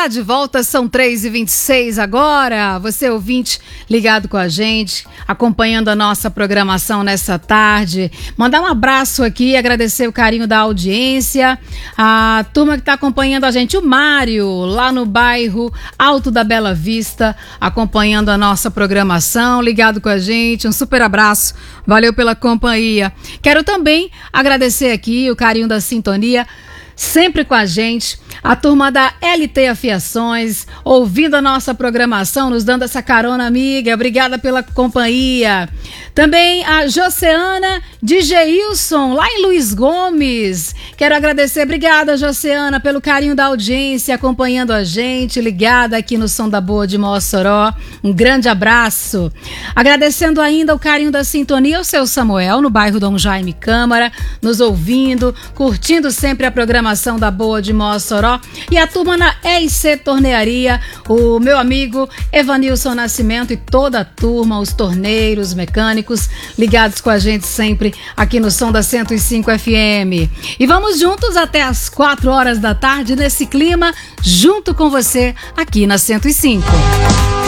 está de volta, são 3h26 agora. Você ouvinte ligado com a gente, acompanhando a nossa programação nessa tarde. Mandar um abraço aqui, agradecer o carinho da audiência, a turma que está acompanhando a gente, o Mário, lá no bairro Alto da Bela Vista, acompanhando a nossa programação, ligado com a gente. Um super abraço, valeu pela companhia. Quero também agradecer aqui o carinho da sintonia, sempre com a gente, a turma da LT Afiações, ouvindo a nossa programação, nos dando essa carona amiga, obrigada pela companhia. Também a Joceana de Geilson, lá em Luiz Gomes, quero agradecer, obrigada Joceana pelo carinho da audiência, acompanhando a gente, ligada aqui no Som da Boa de Mossoró, um grande abraço. Agradecendo ainda o carinho da sintonia, o seu Samuel, no bairro Dom Jaime Câmara, nos ouvindo, curtindo sempre a programação da Boa de Mossoró, e a turma na EIC Tornearia, o meu amigo Evanilson Nascimento e toda a turma, os torneiros, mecânicos, ligados com a gente sempre aqui no Som da 105 FM. E vamos juntos até as 4 horas da tarde nesse clima, junto com você aqui na 105.